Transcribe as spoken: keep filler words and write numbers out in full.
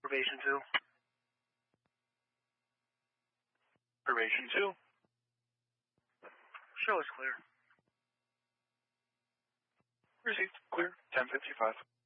Probation two. Probation two. Show is clear. Received. Clear. ten fifty-five.